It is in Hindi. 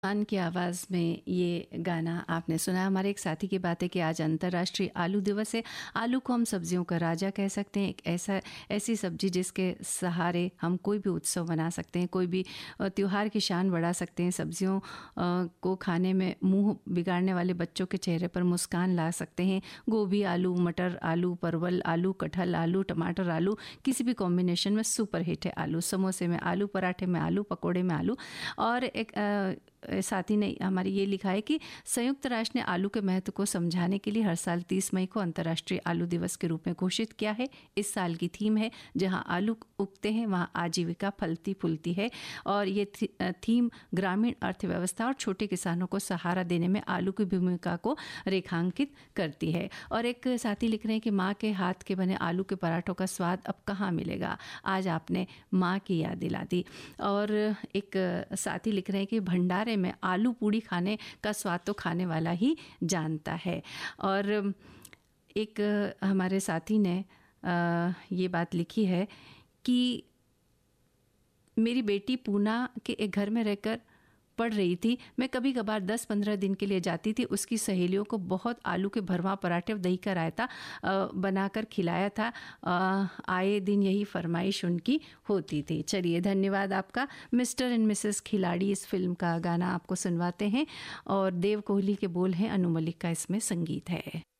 खान की आवाज़ में ये गाना आपने सुना। हमारे एक साथी की बात है कि आज अंतर्राष्ट्रीय आलू दिवस है। आलू को हम सब्जियों का राजा कह सकते हैं। एक ऐसी सब्जी जिसके सहारे हम कोई भी उत्सव मना सकते हैं, कोई भी त्योहार की शान बढ़ा सकते हैं। सब्जियों को खाने में मुंह बिगाड़ने वाले बच्चों के चेहरे पर मुस्कान ला सकते हैं। गोभी आलू, मटर आलू, परवल आलू, कटहल आलू, टमाटर आलू, किसी भी कॉम्बिनेशन में सुपर हिट है आलू। समोसे में आलू, पराठे में आलू, पकोड़े में आलू। और एक साथी ने हमारी ये लिखा है कि संयुक्त राष्ट्र ने आलू के महत्व को समझाने के लिए हर साल 30 मई को अंतर्राष्ट्रीय आलू दिवस के रूप में घोषित किया है। इस साल की थीम है जहां आलू उगते हैं वहां आजीविका फलती फूलती है। और ये थीम ग्रामीण अर्थव्यवस्था और छोटे किसानों को सहारा देने में आलू की भूमिका को रेखांकित करती है। और एक साथी लिख रहे हैं कि माँ के हाथ के बने आलू के पराठों का स्वाद अब कहाँ मिलेगा। आज आपने माँ की याद दिला दी। और एक साथी लिख रहे हैं कि भंडारे में आलू पूड़ी खाने का स्वाद तो खाने वाला ही जानता है। और एक हमारे साथी ने ये बात लिखी है कि मेरी बेटी पूना के एक घर में रहकर पढ़ रही थी। मैं कभी कभार 10-15 दिन के लिए जाती थी। उसकी सहेलियों को बहुत आलू के भरवा पराठे और दही का रायता बनाकर खिलाया था। आए दिन यही फरमाइश उनकी होती थी। चलिए, धन्यवाद आपका। मिस्टर एंड मिसेस खिलाड़ी इस फिल्म का गाना आपको सुनवाते हैं और देव कोहली के बोल हैं, अनु मलिक का इसमें संगीत है।